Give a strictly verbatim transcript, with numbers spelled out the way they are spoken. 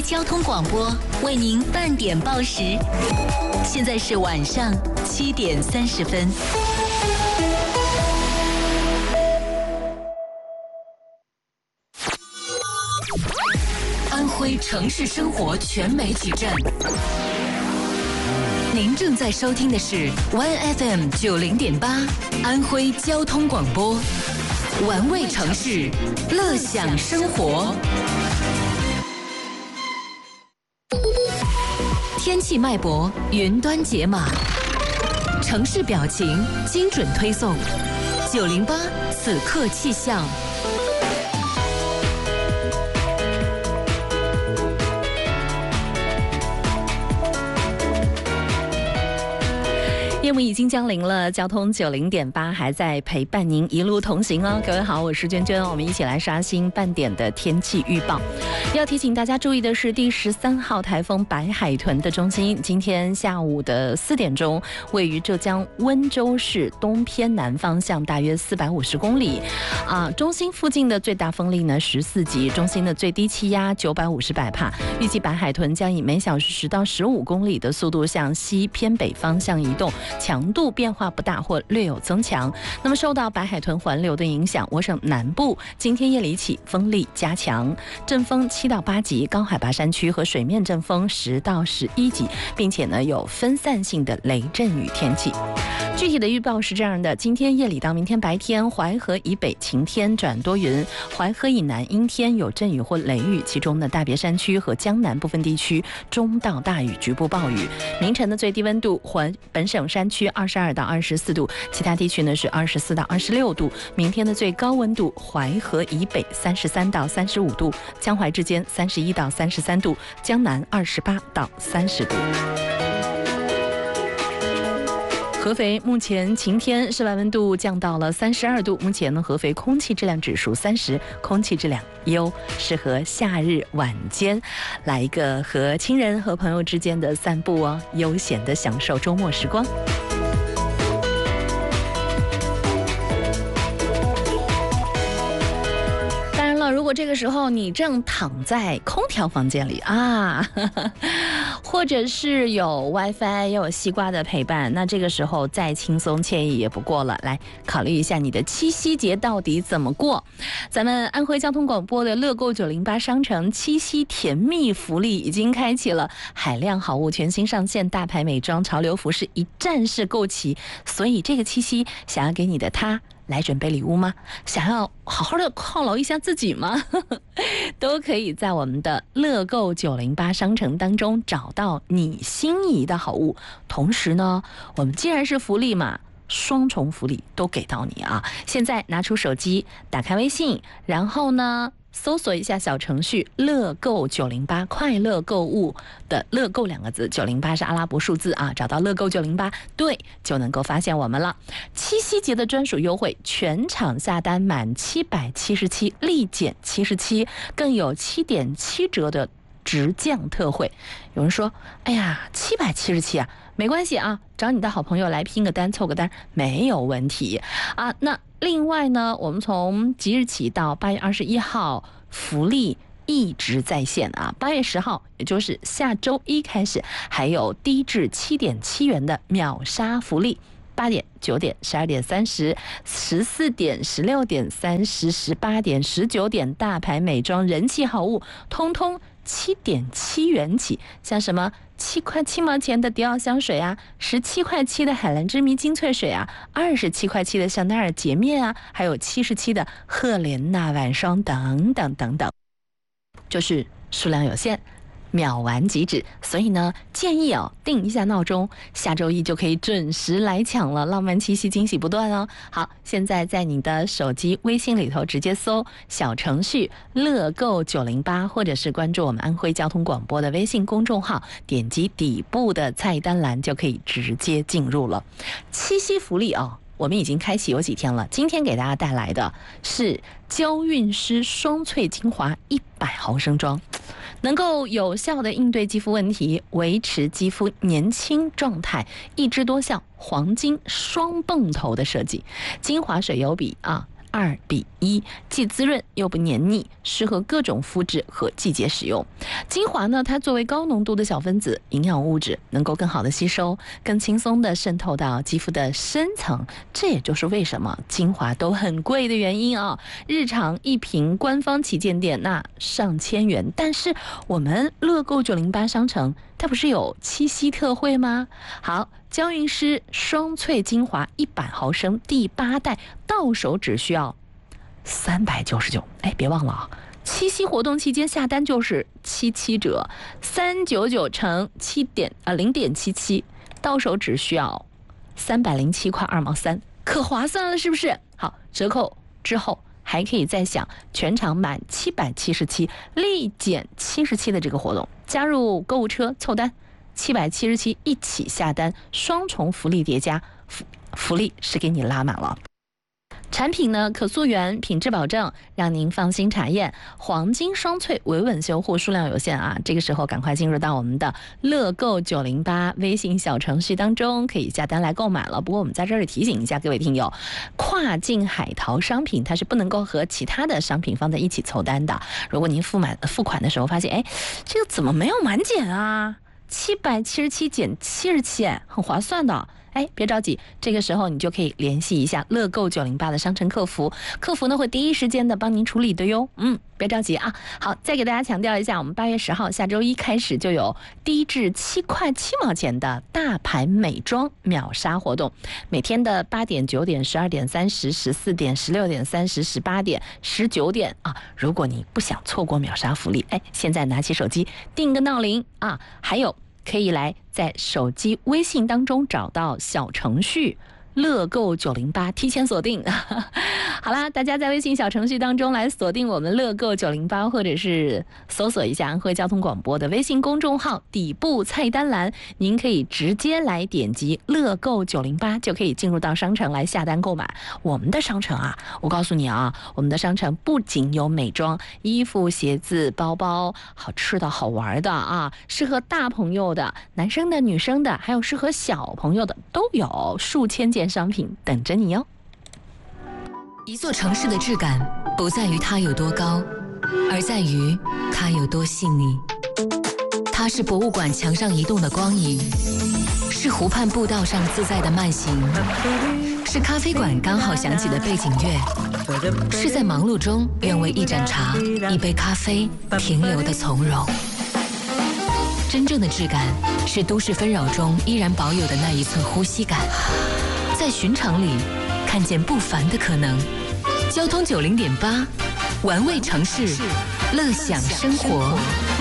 交通广播为您半点报时，现在是晚上七点三十分。安徽城市生活全媒体站，您正在收听的是 One F M 九零点八安徽交通广播，玩味城市，乐享生活。天气脉搏，云端解码，城市表情，精准推送。九零八此刻气象。夜幕已经降临了，交通九零点八还在陪伴您一路同行哦。各位好，我是娟娟，我们一起来刷新半点的天气预报。要提醒大家注意的是，第十三号台风白海豚的中心，今天下午的四点钟，位于浙江温州市东偏南方向，大约四百五十公里。啊，中心附近的最大风力呢十四级，中心的最低气压九百五十百帕。预计白海豚将以每小时十到十五公里的速度向西偏北方向移动。强度变化不大或略有增强。那么受到白海豚环流的影响，我省南部今天夜里起风力加强，阵风七到八级，高海拔山区和水面阵风十到十一级，并且呢有分散性的雷阵雨天气。具体的预报是这样的：今天夜里到明天白天，淮河以北晴天转多云，淮河以南阴天有阵雨或雷雨，其中呢大别山区和江南部分地区中到大雨，局部暴雨。凌晨的最低温度，环本省山区二十二到二十四度，其他地区呢是二十四到二十六度。明天的最高温度，淮河以北三十三到三十五度，江淮之间三十一到三十三度，江南二十八到三十度。合肥目前晴天，室外温度降到了三十二度。目前呢，合肥空气质量指数三十，空气质量优，适合夏日晚间来一个和亲人和朋友之间的散步哦，悠闲的享受周末时光。如果这个时候你正躺在空调房间里啊，呵呵，或者是有 WiFi 又有西瓜的陪伴，那这个时候再轻松惬意也不过了。来考虑一下你的七夕节到底怎么过。咱们安徽交通广播的乐购九零八商城七夕甜蜜福利已经开启了，海量好物全新上线，大牌美妆潮流服饰一站式购齐。所以这个七夕想要给你的他来准备礼物吗？想要好好的犒劳一下自己吗？都可以在我们的乐购九零八商城当中找到你心仪的好物。同时呢，我们既然是福利嘛，双重福利都给到你啊！现在拿出手机，打开微信，然后呢搜索一下小程序乐购九零八，快乐购物的乐购两个字，九零八是阿拉伯数字啊，找到乐购九零八，对，就能够发现我们了。七夕节的专属优惠，全场下单满七百七十七立减七十七，更有七点七折的直降特惠。有人说，哎呀，七百七十七啊，没关系啊，找你的好朋友来拼个单，凑个单，没有问题啊。那另外呢，我们从即日起到八月二十一号，福利一直在线啊。八月十号，也就是下周一开始，还有低至七点七元的秒杀福利。八点、九点、十二点三十、十四点、十六点三十、十八点、十九点，大牌美妆人气好物，通通七点七元起。像什么七块七毛钱的迪奥香水啊，十七块七的海蓝之谜精粹水啊，二十七块七的香奈儿洁面啊，还有七十七的赫莲娜晚霜等等等等，就是数量有限，秒完即止。所以呢，建议哦，定一下闹钟，下周一就可以准时来抢了，浪漫七夕惊喜不断哦。好，现在在你的手机微信里头直接搜小程序乐购九零八，或者是关注我们安徽交通广播的微信公众号，点击底部的菜单栏就可以直接进入了。七夕福利哦，我们已经开启有几天了，今天给大家带来的是娇韵诗双萃精华一百毫升装，能够有效的应对肌肤问题，维持肌肤年轻状态，一枝多效，黄金双泵头的设计。精华水油比啊， 二比一，既滋润又不黏腻，适合各种肤质和季节使用。精华呢，它作为高浓度的小分子营养物质，能够更好的吸收，更轻松的渗透到肌肤的深层。这也就是为什么精华都很贵的原因啊！日常一瓶官方旗舰店那上千元，但是我们乐购九零八商城它不是有七夕特惠吗？好，娇韵诗双萃精华一百毫升第八代，到手只需要三百九十九。哎，别忘了啊！七夕活动期间下单就是七七折，三九九乘七点啊零点七七，到手只需要三百零七块二毛三，可划算了，是不是？好，折扣之后还可以再享全场满七百七十七立减七十七的这个活动，加入购物车凑单，七百七十七一起下单，双重福利叠加，福福利是给你拉满了。产品呢可溯源，品质保证，让您放心查验。黄金双萃维稳修护，数量有限啊！这个时候赶快进入到我们的乐购九零八微信小程序当中，可以下单来购买了。不过我们在这里提醒一下各位听友，跨境海淘商品它是不能够和其他的商品放在一起凑单的。如果您付满付款的时候发现，哎，这个怎么没有满减啊？七百七十七减七十七，很划算的。哎，别着急，这个时候你就可以联系一下乐购九零八的商城客服，客服呢会第一时间的帮您处理的哟。嗯，别着急啊。好，再给大家强调一下，我们八月十号下周一开始就有低至七块七毛钱的大牌美妆秒杀活动，每天的八点、九点、十二点三十、十四点、十六点三十、十八点、十九点啊。如果你不想错过秒杀福利，哎，现在拿起手机定个闹铃啊，还有。可以来在手机微信当中找到小程序乐购九零八，提前锁定。好啦，大家在微信小程序当中来锁定我们乐购九零八，或者是搜索一下安徽交通广播的微信公众号，底部菜单栏您可以直接来点击乐购九零八，就可以进入到商城来下单购买。我们的商城啊，我告诉你啊，我们的商城不仅有美妆、衣服、鞋子、包包，好吃的好玩的啊，适合大朋友的、男生的、女生的，还有适合小朋友的，都有数千件商品等着你哟。 一座城市的质感不在于它有多高，而在于它有多细腻。它是博物馆墙上移动的光影，是湖畔步道上自在的慢行，是咖啡馆刚好响起的背景乐，是在忙碌中愿为一盏茶、一杯咖啡停留的从容。真正的质感是都市纷扰中依然保有的那一寸呼吸感，在寻常里看见不凡的可能。交通九零点八，玩味城市，乐享生活。